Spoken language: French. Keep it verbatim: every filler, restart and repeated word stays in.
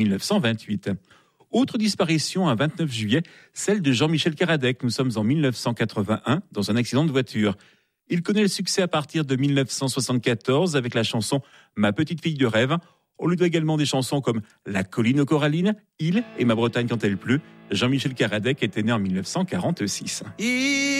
mille neuf cent vingt-huit. Autre disparition un vingt-neuf juillet, celle de Jean-Michel Karadec. Nous sommes en mille neuf cent quatre-vingt-un dans un accident de voiture. Il connaît le succès à partir de mille neuf cent soixante-quatorze avec la chanson « Ma petite fille de rêve ». On lui doit également des chansons comme « La colline aux corallines »,« Il » et « Ma Bretagne quand elle pleut ». Jean-Michel Karadec était né en mille neuf cent quarante-six.